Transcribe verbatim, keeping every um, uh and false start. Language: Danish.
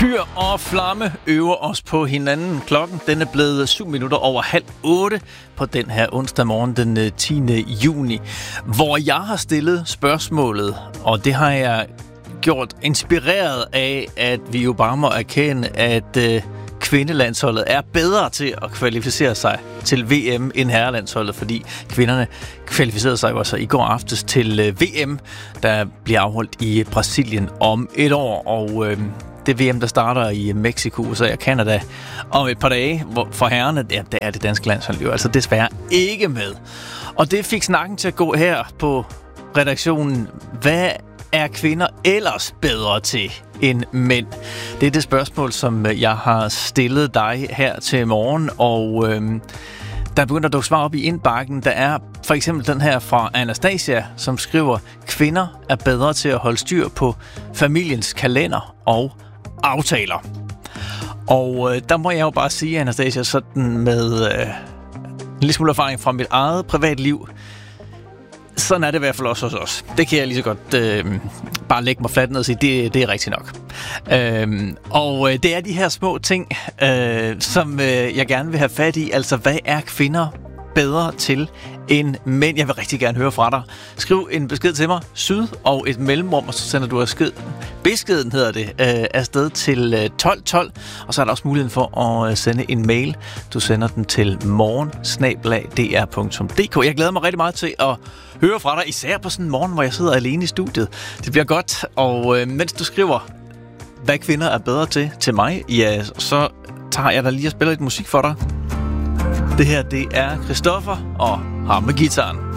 Fyr og flamme øver os på hinanden. Klokken den er blevet syv minutter over halv otte på den her onsdag morgen den tiende juni, hvor jeg har stillet spørgsmålet, og det har jeg gjort inspireret af, at vi jo bare må erkende, at øh, kvindelandsholdet er bedre til at kvalificere sig til V M end herrelandsholdet, fordi kvinderne kvalificerede sig jo altså i går aftes til øh, V M, der bliver afholdt i Brasilien om et år, og øh, det V M, der starter i Mexico, U S A og Canada om et par dage, hvor for herrerne, ja, der er det danske landshold jo altså desværre ikke med. Og det fik snakken til at gå her på redaktionen. Hvad er kvinder ellers bedre til end mænd? Det er det spørgsmål, som jeg har stillet dig her til morgen, og øhm, der begynder at dukke svar op i indbakken. Der er for eksempel den her fra Anastasia, som skriver: kvinder er bedre til at holde styr på familiens kalender og aftaler. Og øh, der må jeg jo bare sige, Anastasia, sådan med øh, en lille smule erfaring fra mit eget privatliv, sådan er det i hvert fald også hos os. Det kan jeg lige så godt øh, bare lægge mig fladt ned og sige, det, det er rigtigt nok. Øh, og øh, det er de her små ting, øh, som øh, jeg gerne vil have fat i. Altså, hvad er kvinder bedre til end mænd? Jeg vil rigtig gerne høre fra dig. Skriv en besked til mig, syd og et mellemrum, og så sender du afsked. Beskeden hedder det, øh, afsted til øh, tolv tolv, og så er der også muligheden for at øh, sende en mail. Du sender den til morgen snabel-a d r punktum d k. Jeg glæder mig rigtig meget til at høre fra dig, især på sådan en morgen, hvor jeg sidder alene i studiet. Det bliver godt, og øh, mens du skriver, hvad kvinder er bedre til til mig, ja, så tager jeg da lige og spiller lidt musik for dig. Det her, det er Christoffer og ham med guitaren.